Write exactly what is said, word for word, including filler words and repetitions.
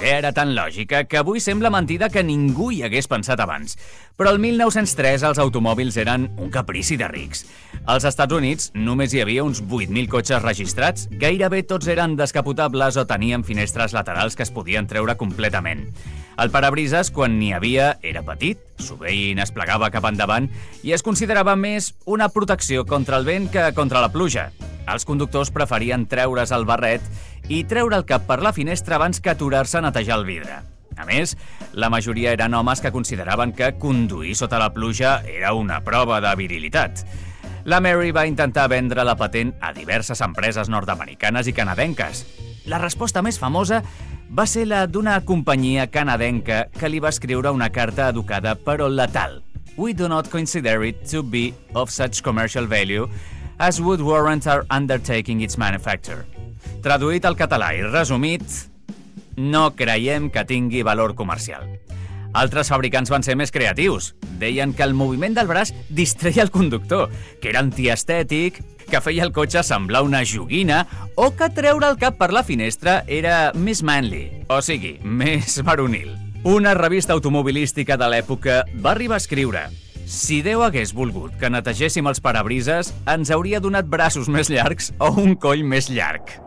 idea era tan lògica que avui sembla mentida que ningú hi hagués pensat abans. Però el mil nou-cents tres els automòbils eren un caprici de rics. Als Estats Units només hi havia uns vuit mil cotxes registrats, gairebé tots eren descapotables o tenien finestres laterals que es podien treure completament. El parabrises, quan n'hi havia, era petit, sovint es plegava cap endavant i es considerava més una protecció contra el vent que contra la pluja. Els conductors preferien treure's el barret i treure el cap per la finestra abans que aturar-se a netejar el vidre. A més, la majoria eren homes que consideraven que conduir sota la pluja era una prova de virilitat. La Mary va intentar vendre la patent a diverses empreses nord-americanes i canadenques. La resposta més famosa va ser la d'una companyia canadenca que li va escriure una carta educada però letal. We do not consider it to be of such commercial value as would warrant our undertaking its manufacture. Traduït al català i resumit, no creiem que tingui valor comercial. Altres fabricants van ser més creatius. Deien que el moviment del braç distreia el conductor, que era antiestètic, que feia el cotxe semblar una joguina o que treure el cap per la finestra era més manly, o sigui, més varonil. Una revista automobilística de l'època va arribar a escriure: si Déu hagués volgut que netegéssim els parabrises, ens hauria donat braços més llargs o un coll més llarg.